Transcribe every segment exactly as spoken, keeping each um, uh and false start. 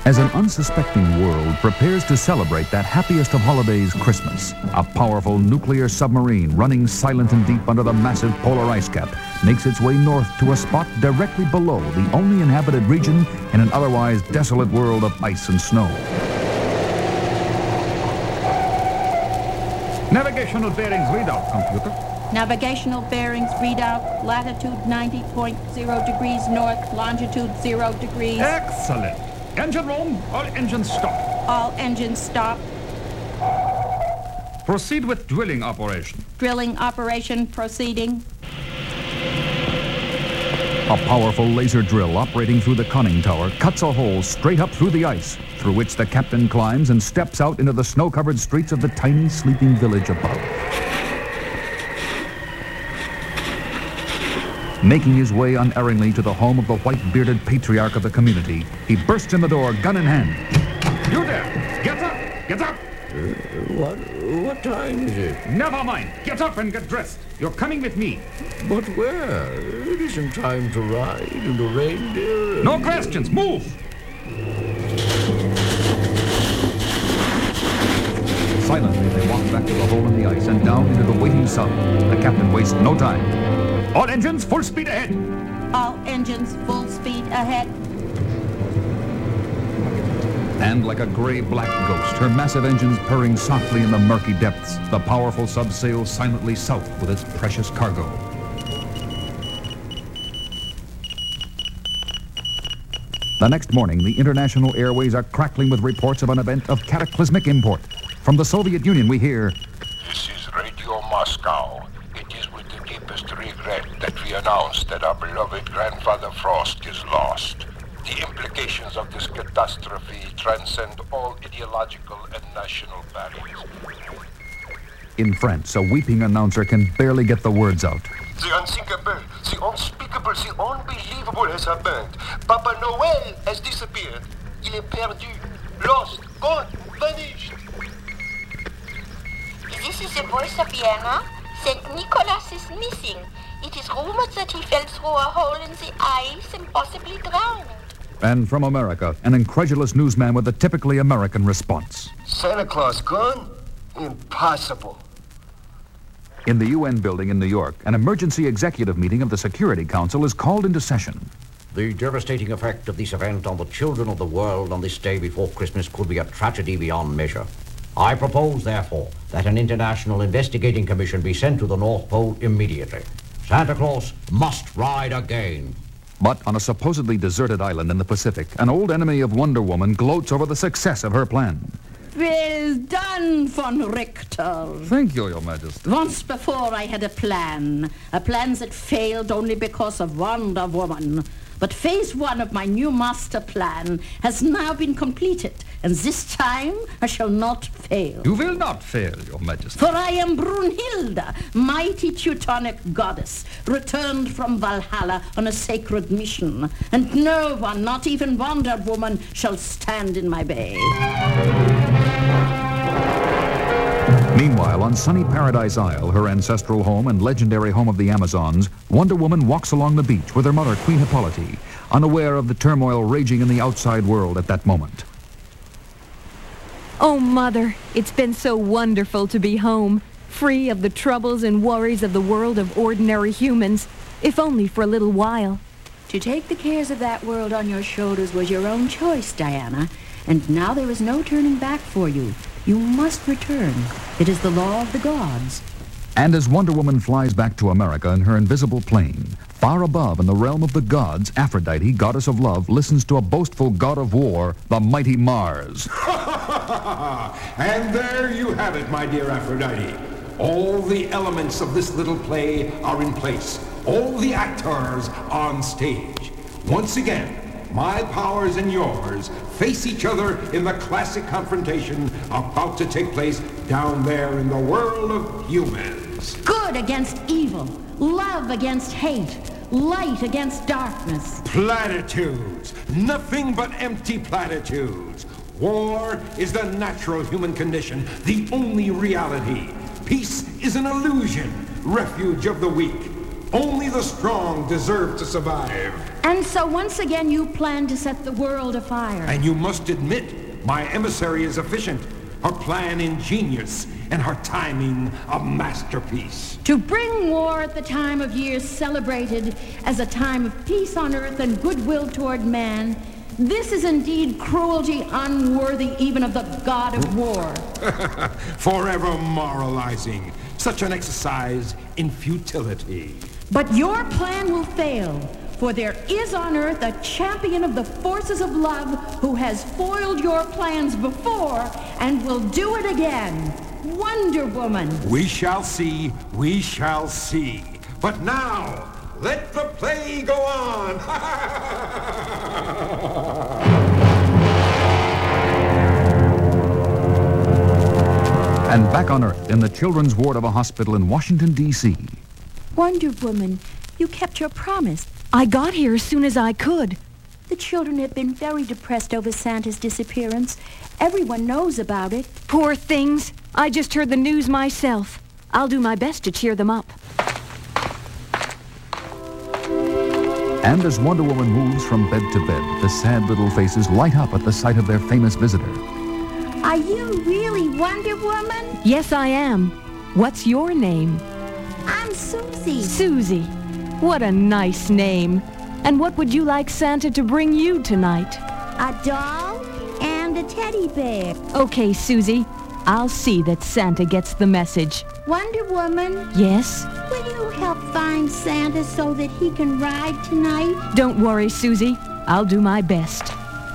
As an unsuspecting world prepares to celebrate that happiest of holidays, Christmas, a powerful nuclear submarine running silent and deep under the massive polar ice cap makes its way north to a spot directly below the only inhabited region in an otherwise desolate world of ice and snow. Navigational bearings readout, computer. Navigational bearings readout, latitude ninety point zero degrees north, longitude zero degrees. Excellent. Engine room, all engines stop. All engines stop. Proceed with drilling operation. Drilling operation proceeding. A powerful laser drill operating through the conning tower cuts a hole straight up through the ice, through which the captain climbs and steps out into the snow-covered streets of the tiny sleeping village above. Making his way unerringly to the home of the white-bearded patriarch of the community, he bursts in the door, gun in hand. You there! Get up! Get up! Uh, what, what time is it? Never mind. Get up and get dressed. You're coming with me. But where? It isn't time to ride in the reindeer. No questions. Move! Silently, they walk back to the hole in the ice and down into the waiting sun. The captain wastes no time. All engines, full speed ahead. All engines, full speed ahead. And like a gray-black ghost, her massive engines purring softly in the murky depths, the powerful sub sails silently south with its precious cargo. The next morning, the international airways are crackling with reports of an event of cataclysmic import. From the Soviet Union, we hear... This is Radio Moscow. It is with the deepest regret that we announce that our beloved grandfather Frost is lost. The implications of this catastrophe transcend all ideological and national barriers. In France, a weeping announcer can barely get the words out. The unthinkable, the unspeakable, the unbelievable has happened. Papa Noel has disappeared. Il est perdu, lost, gone, vanished. This is the voice of Vienna. Saint Nicholas is missing. It is rumored that he fell through a hole in the ice and possibly drowned. And from America, an incredulous newsman with a typically American response. Santa Claus gone? Impossible. In the U N building in New York, an emergency executive meeting of the Security Council is called into session. The devastating effect of this event on the children of the world on this day before Christmas could be a tragedy beyond measure. I propose, therefore, that an international investigating commission be sent to the North Pole immediately. Santa Claus must ride again. But on a supposedly deserted island in the Pacific, an old enemy of Wonder Woman gloats over the success of her plan. Well done, von Richter. Thank you, Your Majesty. Once before I had a plan, a plan that failed only because of Wonder Woman. But phase one of my new master plan has now been completed, and this time I shall not fail. You will not fail, Your Majesty. For I am Brunhilde, mighty Teutonic goddess, returned from Valhalla on a sacred mission, and no one, not even Wonder Woman, shall stand in my way. Meanwhile, on sunny Paradise Isle, her ancestral home and legendary home of the Amazons, Wonder Woman walks along the beach with her mother, Queen Hippolyte, unaware of the turmoil raging in the outside world at that moment. Oh, Mother, it's been so wonderful to be home, free of the troubles and worries of the world of ordinary humans, if only for a little while. To take the cares of that world on your shoulders was your own choice, Diana, and now there is no turning back for you. You must return. It is the law of the gods. And as Wonder Woman flies back to America in her invisible plane, far above in the realm of the gods, Aphrodite, goddess of love, listens to a boastful god of war, the mighty Mars. And there you have it, my dear Aphrodite. All the elements of this little play are in place. All the actors on stage. Once again, my powers and yours face each other in the classic confrontation about to take place down there in the world of humans. Good against evil, love against hate, light against darkness. Platitudes, nothing but empty platitudes. War is the natural human condition, the only reality. Peace is an illusion, refuge of the weak. Only the strong deserve to survive. And so once again you plan to set the world afire. And you must admit, my emissary is efficient, her plan ingenious, and her timing a masterpiece. To bring war at the time of year celebrated as a time of peace on earth and goodwill toward man, this is indeed cruelty unworthy even of the god of war. Forever moralizing. Such an exercise in futility. But your plan will fail, for there is on earth a champion of the forces of love who has foiled your plans before and will do it again. Wonder Woman. We shall see, we shall see. But now, let the play go on. And back on Earth, in the children's ward of a hospital in Washington, D C Wonder Woman, you kept your promise. I got here as soon as I could. The children have been very depressed over Santa's disappearance. Everyone knows about it. Poor things. I just heard the news myself. I'll do my best to cheer them up. And as Wonder Woman moves from bed to bed, the sad little faces light up at the sight of their famous visitor. Are you really Wonder Woman? Yes, I am. What's your name? I'm Susie. Susie. What a nice name. And what would you like Santa to bring you tonight? A doll and a teddy bear. Okay, Susie. I'll see that Santa gets the message. Wonder Woman, Yes? will you help find Santa so that he can ride tonight? Don't worry, Susie. I'll do my best.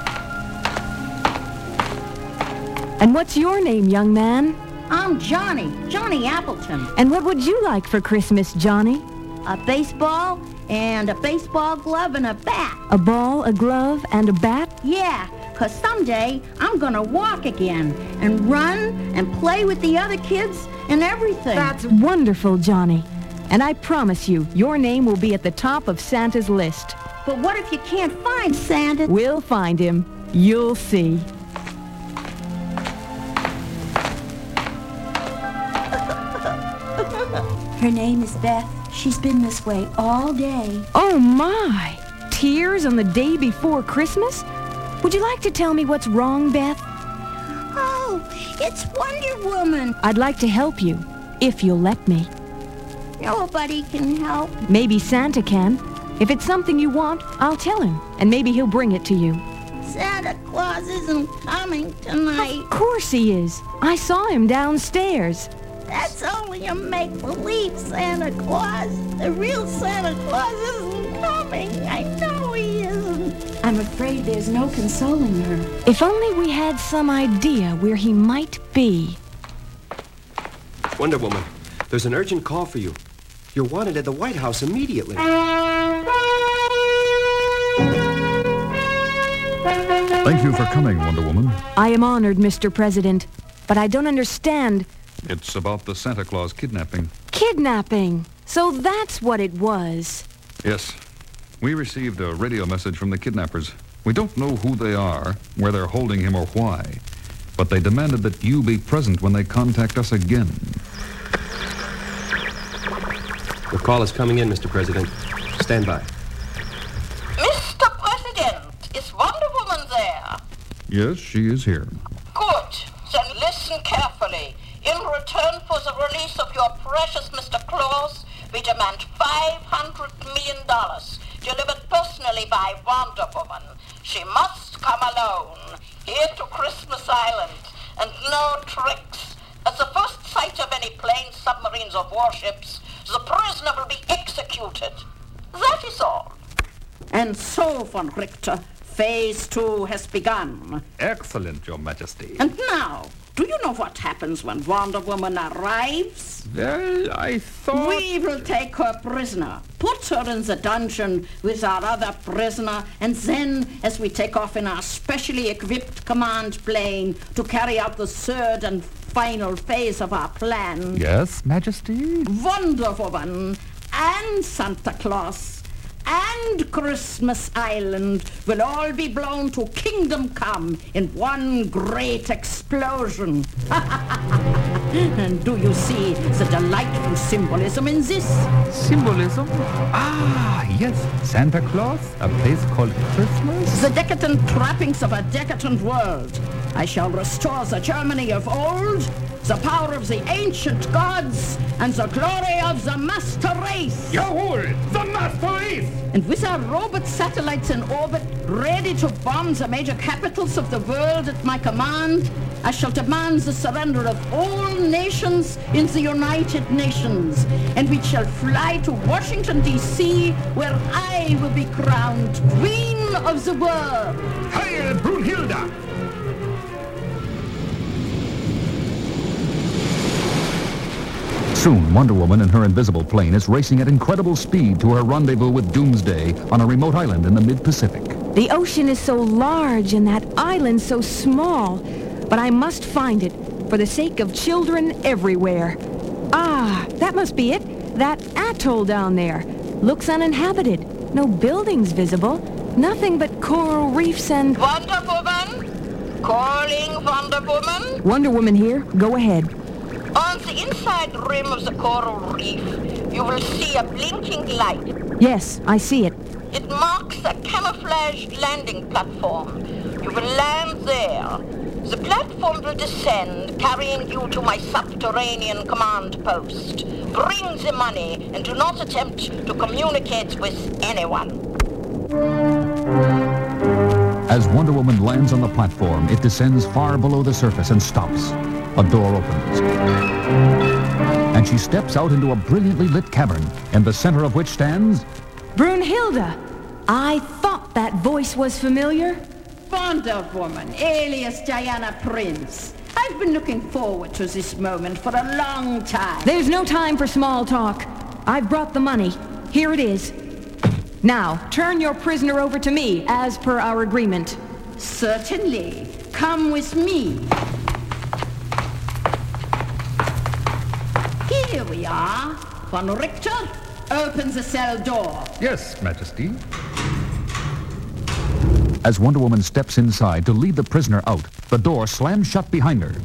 And what's your name, young man? I'm Johnny, Johnny Appleton. And what would you like for Christmas, Johnny? A baseball and a baseball glove and a bat. A ball, a glove, and a bat? Yeah, 'cause someday I'm gonna walk again and run and play with the other kids and everything. That's wonderful, Johnny. And I promise you, your name will be at the top of Santa's list. But what if you can't find Santa? We'll find him. You'll see. Her name is Beth. She's been this way all day. Oh, my! Tears on the day before Christmas? Would you like to tell me what's wrong, Beth? Oh, it's Wonder Woman. I'd like to help you, if you'll let me. Nobody can help. Maybe Santa can. If it's something you want, I'll tell him, and maybe he'll bring it to you. Santa Claus isn't coming tonight. Of course he is. I saw him downstairs. That's only a make-believe Santa Claus. The real Santa Claus isn't coming. I know he isn't. I'm afraid there's no consoling her. If only we had some idea where he might be. Wonder Woman, there's an urgent call for you. You're wanted at the White House immediately. Thank you for coming, Wonder Woman. I am honored, Mister President, but I don't understand. It's about the Santa Claus kidnapping. Kidnapping. So that's what it was. Yes. We received a radio message from the kidnappers. We don't know who they are, where they're holding him, or why. But they demanded that you be present when they contact us again. The call is coming in, Mister President. Stand by. Mister President, is Wonder Woman there? Yes, she is here. Good. Then listen carefully. In return for the release of your precious Mister Claus, we demand five hundred million dollars, delivered personally by Wonder Woman. She must come alone, here to Christmas Island, and no tricks. At the first sight of any planes, submarines, or warships, the prisoner will be executed. That is all. And so, von Richter, phase two has begun. Excellent, Your Majesty. And now, do you know what happens when Wonder Woman arrives? Well, I thought... We will take her prisoner, put her in the dungeon with our other prisoner, and then, as we take off in our specially equipped command plane to carry out the third and final phase of our plan, Yes, Majesty? Wonder Woman and Santa Claus and Christmas Island will all be blown to Kingdom Come in one great explosion. And do you see the delightful symbolism in this? Symbolism? Ah, yes. Santa Claus, a place called Christmas. The decadent trappings of a decadent world. I shall restore the Germany of old, the power of the ancient gods, and the glory of the master race. Jawohl, the master race! And with our robot satellites in orbit, ready to bomb the major capitals of the world at my command, I shall demand the surrender of all nations in the United Nations, and we shall fly to Washington, D C, where I will be crowned Queen of the world. Heil Brunhilde! Soon, Wonder Woman in her invisible plane is racing at incredible speed to her rendezvous with Doomsday on a remote island in the mid-Pacific. The ocean is so large and that island so small, but I must find it for the sake of children everywhere. Ah, that must be it. That atoll down there looks uninhabited. No buildings visible. Nothing but coral reefs and... Wonder Woman? Calling Wonder Woman? Wonder Woman here. Go ahead. On the inside rim of the coral reef, you will see a blinking light. Yes, I see it. It marks a camouflaged landing platform. You will land there. The platform will descend, carrying you to my subterranean command post. Bring the money and do not attempt to communicate with anyone. As Wonder Woman lands on the platform, it descends far below the surface and stops. A door opens. And she steps out into a brilliantly lit cavern, in the center of which stands... Brunhilde! I thought that voice was familiar. Wonder Woman, alias Diana Prince. I've been looking forward to this moment for a long time. There's no time for small talk. I've brought the money. Here it is. Now, turn your prisoner over to me, as per our agreement. Certainly. Come with me. Here we are. Von Richter, open the cell door. Yes, Majesty. As Wonder Woman steps inside to lead the prisoner out, the door slams shut behind her.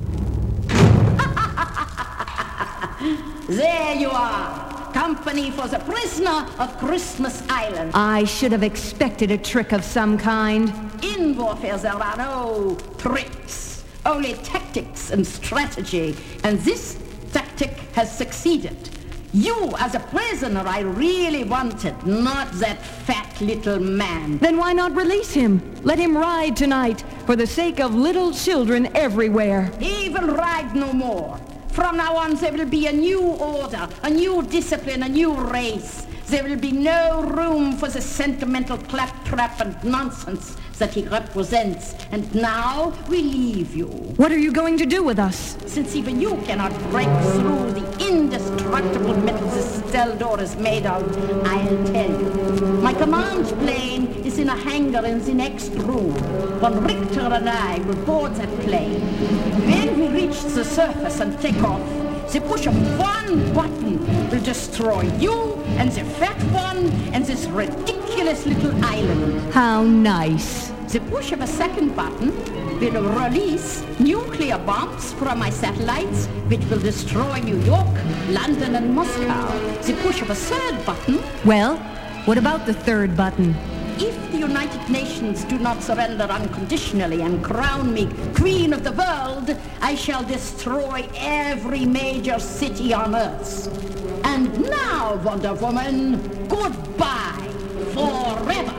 There you are. Company for the prisoner of Christmas Island. I should have expected a trick of some kind. In warfare there are no tricks, only tactics and strategy. And this tactic has succeeded. You as a prisoner I really wanted, not that fat little man. Then why not release him? Let him ride tonight for the sake of little children everywhere. He will ride no more. From now on there will be a new order, a new discipline, a new race. There will be no room for the sentimental claptrap and nonsense that he represents. And now we leave you. What are you going to do with us? Since even you cannot break through the indestructible metal this cell door is made of, I'll tell you. My command plane is in a hangar in the next room. Von Richter and I will board that plane. When we reach the surface and take off, the push of one button will destroy you and the fat one and this ridiculous little island. How nice. The push of a second button will release nuclear bombs from my satellites, which will destroy New York, London, and Moscow. The push of a third button... Well, what about the third button? If the United Nations do not surrender unconditionally and crown me Queen of the world, I shall destroy every major city on Earth. And now, Wonder Woman, goodbye forever.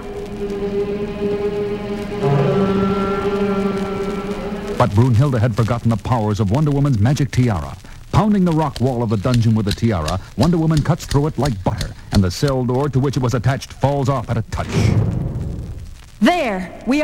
But Brunhilde had forgotten the powers of Wonder Woman's magic tiara. Pounding the rock wall of the dungeon with the tiara, Wonder Woman cuts through it like butter, and the cell door to which it was attached falls off at a touch. There, we are.